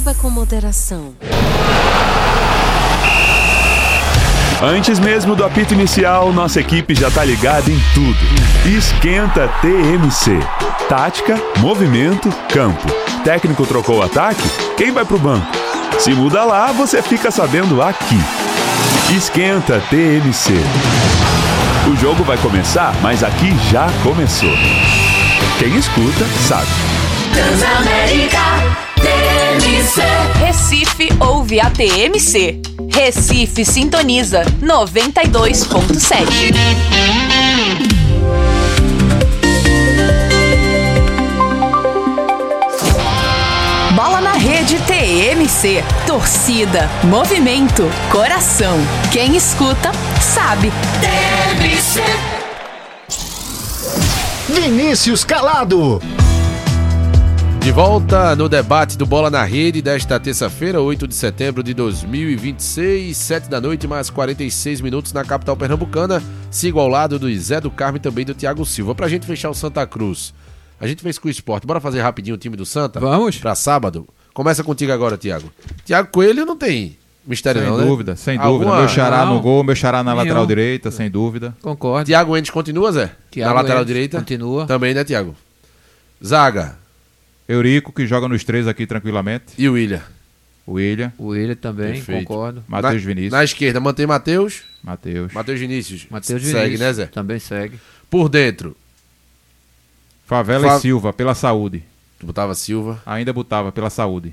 Beba com moderação. Antes mesmo do apito inicial, nossa equipe já tá ligada em tudo. Esquenta TMC. Tática, movimento, campo. Técnico trocou o ataque? Quem vai pro banco? Se muda lá, você fica sabendo aqui. Esquenta TMC. O jogo vai começar, mas aqui já começou. Quem escuta, sabe. Transamérica TMC. Recife ouve a TMC. Recife sintoniza 92.7. Bola na rede TMC. Torcida, movimento, coração. Quem escuta, sabe. TMC. Vinícius Calado. De volta no debate do Bola na Rede desta terça-feira, 8 de setembro de 2026, 7 da noite, mais 46 minutos na capital pernambucana. Sigo ao lado do Zé do Carmo e também do Thiago Silva. Pra gente fechar o Santa Cruz, a gente fez com o esporte. Bora fazer rapidinho o time do Santa? Vamos. Pra sábado. Começa contigo agora, Thiago. Thiago Coelho não tem mistério Sem não, dúvida, né? sem dúvida. Meu xará no gol, meu xará na lateral direita, sem dúvida. Concordo. Thiago Endes continua, Zé? Thiago na lateral Endes direita? continua. Também, né, Thiago? Zaga. Eurico, que joga nos três aqui tranquilamente. E o William? O William também, perfeito. concordo. Matheus Vinícius. Na esquerda, mantém Matheus Vinícius. Segue, né, Zé? Também segue. Por dentro. Favela e Silva, pela saúde. Tu botava Silva. Ainda botava, pela saúde.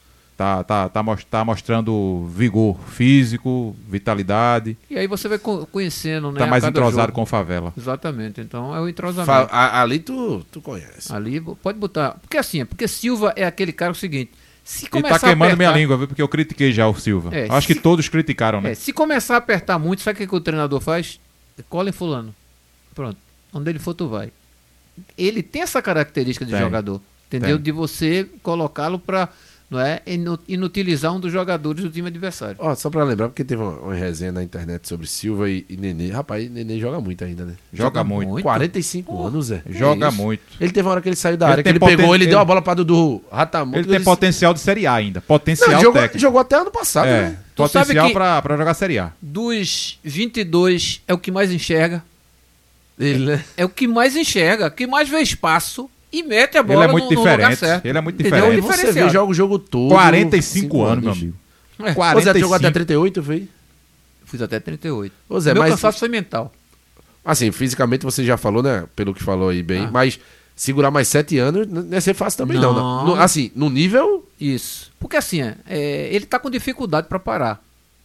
Tá mostrando vigor físico, vitalidade. E aí você vai conhecendo, né? Tá mais entrosado jogo. com o Favela. Exatamente, então é o entrosamento. Ali tu conhece. Ali pode botar. Porque assim, porque Silva é aquele cara o seguinte. Se Ele começar tá queimando a apertar, minha língua, viu? Porque eu critiquei já o Silva. Acho que todos criticaram, né? se começar a apertar muito, sabe o que o treinador faz? Cola em fulano. Pronto. Onde ele for, tu vai. Ele tem essa característica de jogador. Entendeu? De você colocá-lo pra... Não é? Inutilizar um dos jogadores do time adversário. Só pra lembrar, porque teve uma resenha na internet sobre Silva e Nenê. Rapaz, Nenê joga muito ainda, né? Joga muito. 45 anos, Zé. Joga muito. Ele teve uma hora que ele saiu da área, que ele pegou, ele deu a bola pra Dudu Ratamundo. Ele tem potencial de Série A ainda. Potencial técnico. Jogou até ano passado, né? Potencial pra jogar Série A. Dos 22, é o que mais enxerga. Ele, né? É o que mais enxerga, que mais vê espaço. E mete a bola ele é muito no lugar diferente. certo. Ele é muito Entendeu? diferente. Você vê, joga o jogo todo. 45 anos, meu amigo. 45. Você jogou até 38, foi? Fiz até 38. Ô Zé, meu mas cansaço foi mental. Assim, fisicamente você já falou, né? Pelo que falou aí bem. Mas segurar mais 7 anos não é ser fácil também, não. Assim, no nível... Isso. Porque assim, ele tá com dificuldade para parar.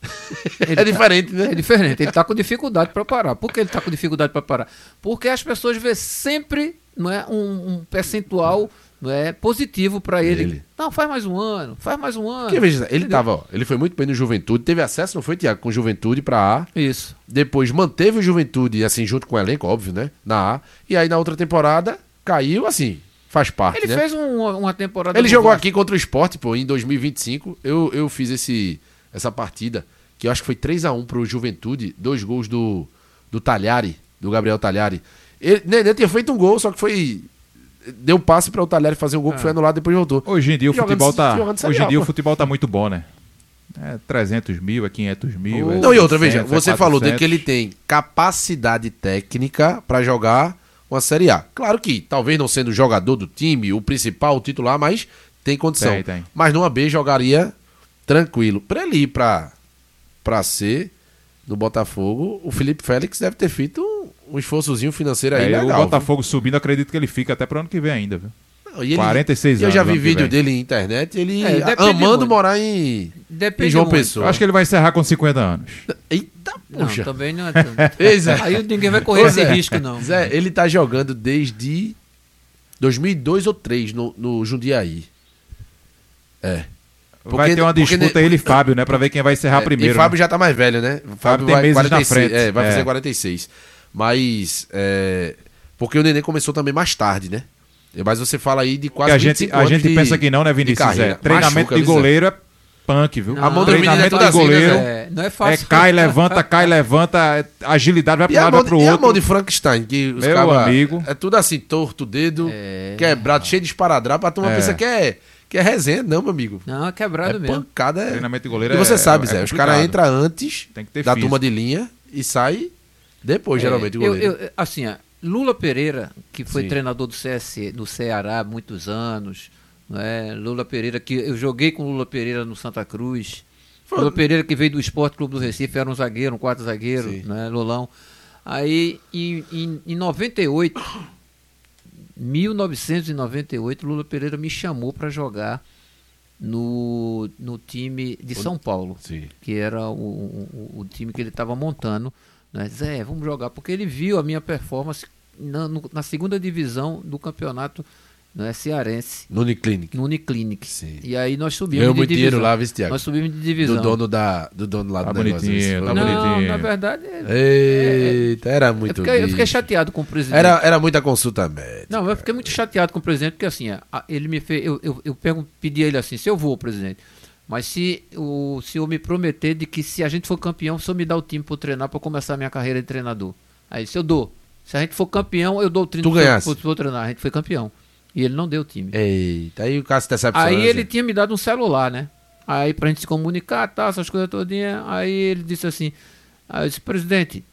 É diferente, né? É diferente. Ele tá com dificuldade para parar. Por que ele tá com dificuldade para parar? Porque as pessoas vê sempre... Não é um percentual, não é positivo para ele. Não, faz mais um ano. Porque, veja, ele foi muito bem no Juventude, teve acesso, não foi, Thiago, com Juventude pra A. Isso. Depois manteve o Juventude, assim, junto com o elenco, óbvio, né? Na A. E aí na outra temporada caiu, assim, faz parte, ele fez uma temporada... Ele jogou aqui contra o Sport, pô, em 2025. Eu fiz essa partida, que eu acho que foi 3-1 pro Juventude, 2 gols do Talhari, do Gabriel Talhari. Ele tinha feito um gol, só que deu passe para o Talhari fazer um gol que foi anulado e depois voltou. Hoje em dia o futebol tá muito bom, né? 300 mil, 500 mil. Não, e outra, veja, você falou de que ele tem capacidade técnica para jogar uma Série A. Claro que, talvez não sendo o jogador do time, o principal, o titular, mas tem condição. Tem. Mas numa B jogaria tranquilo. Para ele ir para C, no Botafogo, o Felipe Félix deve ter feito um esforçozinho financeiro aí legal. O Botafogo subindo, acredito que ele fica até pro ano que vem ainda, viu? Não, 46 anos. Eu já vi vídeo dele em internet, ele amando morar em João Pessoa. Eu acho que ele vai encerrar com 50 anos. Eita, poxa. Não, também não é tanto. Aí ninguém vai correr esse risco, não. Zé, ele tá jogando desde 2002 ou 2003 no Jundiaí. Vai ter uma disputa ele e Fábio, né? Pra ver quem vai encerrar primeiro. E Fábio já tá mais velho, né? Fábio tem meses 46, na frente. Vai fazer 46. Mas, porque o Nenê começou também mais tarde, né? Mas você fala aí de quase 25 anos. A gente pensa que não, né, Vinícius? Treinamento de goleiro é punk, viu? A mão do menino é tudo de goleiro assim, né? Não é fácil. Cai, levanta, agilidade, vai pro lado, vai pro outro. E a mão de Frankenstein, que os Meu amigo. É tudo assim, torto, dedo, quebrado, cheio de esparadrapo. A turma pensa que Que é resenha, não, meu amigo. Não, é quebrado mesmo. Pancada, Treinamento de goleiro E você sabe, é Zé, os complicado. caras entram antes Tem que ter da físico. turma de linha e sai depois, geralmente, o goleiro. Assim, Lula Pereira, que foi Sim. treinador do do Ceará há muitos anos, né? Lula Pereira, que eu joguei com Lula Pereira no Santa Cruz. Lula Pereira, que veio do Esporte Clube do Recife, era um zagueiro, um quarto zagueiro, Sim. né? Lulão. Aí, em 98, 1998, Lula Pereira me chamou para jogar no time de São Paulo, Sim. que era o time que ele estava montando. Né? Zé, vamos jogar, porque ele viu a minha performance na segunda divisão do campeonato, né, cearense, No Uniclinic. no Uniclinic. Sim. E aí nós subimos Ganhou de muito divisão. dinheiro lá, viu, Thiago? Nós subimos de divisão. Do dono lá Tá do negócio. bonitinho, tá Não, bonitinho. na verdade... Eita, era eu muito fiquei bicho. chateado com o presidente. Era muita consulta médica. Não, eu fiquei muito chateado com o presidente, porque assim, ele me fez. Pedi a ele assim, se eu vou, presidente. Mas se o senhor me prometer de que se a gente for campeão, o senhor me dá o time para treinar, para começar a minha carreira de treinador. Aí se eu dou. Se a gente for campeão, eu dou o time Tu ganhasse. para treinar. A gente foi campeão. E ele não deu o time. Eita, aí o cara se decepciona. Aí né, ele Zé? tinha me dado um celular, né? Aí pra gente se comunicar, tá, essas coisas todinhas. Aí ele disse assim, aí eu disse, presidente,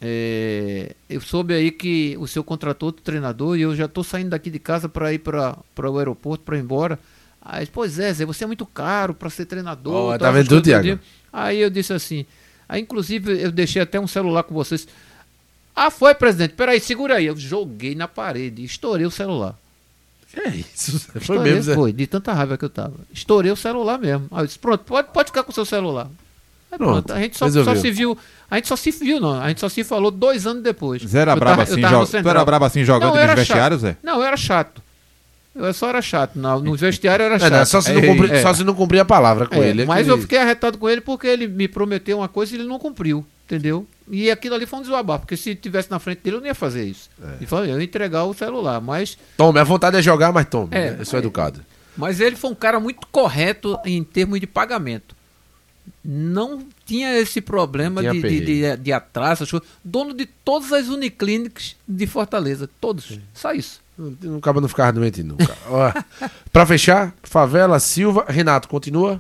eu soube aí que o senhor contratou outro treinador e eu já tô saindo daqui de casa para ir para o aeroporto, para ir embora. Aí, pois é, Zé, você é muito caro para ser treinador. Ó, tal, tá vendo essas tudo, coisas Thiago? todinhas. Aí eu disse assim, aí inclusive eu deixei até um celular com vocês. Ah, foi, presidente, peraí, segura aí. Eu joguei na parede, estourei o celular. É isso, Zé. Foi Estourei, mesmo, Zé. foi, de tanta raiva que eu tava. Estourei o celular mesmo. Aí eu disse, pronto, pode ficar com o seu celular. Aí Pronto, a gente só resolveu. se viu, a gente só se falou 2 anos depois. Zé era Eu brabo tava- assim, eu tava no tu Central. era brabo assim jogando Não, eu nos era vestiários, chato. Zé? Não, eu era chato. Eu só era chato. No vestiário eu era É, chato. né, só se não cumprir a palavra com É, ele. mas que- eu fiquei arretado com ele porque ele me prometeu uma coisa e ele não cumpriu, entendeu? E aquilo ali foi um desabafo, porque se tivesse na frente dele eu não ia fazer isso. E falei, eu ia entregar o celular, mas Tome, a vontade é jogar, mas tome. É, né? Eu sou educado. ele foi um cara muito correto em termos de pagamento. Não tinha esse problema Tinha perreio. de atraso, essas coisas. Dono de todas as Uniclinics de Fortaleza, todos, só isso. Não acaba não ficar doente nunca. Ó, pra fechar, Favela, Silva, Renato, continua?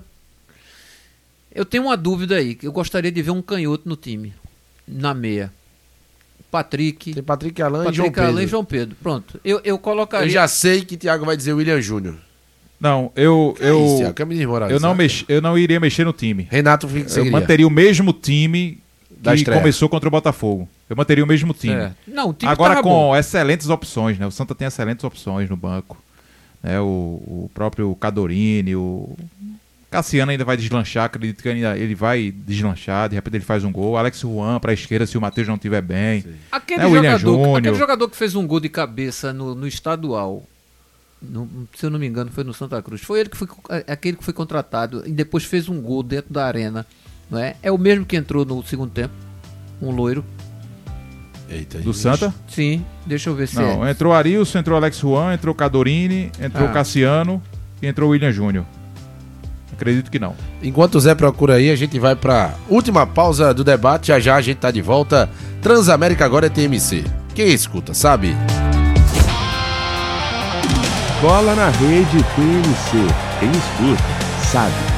Eu tenho uma dúvida aí, que eu gostaria de ver um canhoto no time, na meia. Patrick, Tem Patrick Alain e João Patrick Alain Pedro. e João Pedro. Pronto, eu colocaria... Eu já sei que Thiago vai dizer William Júnior. Não, É isso, Thiago, quer me desmoralizar? eu não iria mexer no time. Renato fica Eu seguiria. manteria o mesmo time Da que estreia. começou contra o Botafogo. Eu manteria o mesmo time. É. Não, o time Agora tava com bom. excelentes opções, né? O Santa tem excelentes opções no banco. Né? O próprio Cadorini, o Cassiano ainda vai deslanchar, acredito que ainda ele vai deslanchar, de repente ele faz um gol. Alex Juan para a esquerda se o Matheus não estiver bem. Aquele, William jogador, aquele Júnior. jogador que fez um gol de cabeça no estadual, se eu não me engano, foi no Santa Cruz. Foi ele que foi aquele que foi contratado e depois fez um gol dentro da arena. Não é? É o mesmo que entrou no segundo tempo, um loiro. Eita, Do ixi. Santa? Sim, deixa eu ver se Não, é. entrou Arilson, entrou Alex Juan, entrou Cadorini, entrou Ah. Cassiano e entrou William Júnior. Acredito que não. Enquanto o Zé procura aí, a gente vai pra última pausa do debate. Já já a gente tá de volta. Transamérica agora é TMC. Quem escuta, sabe? Bola na rede TMC. Quem escuta, sabe.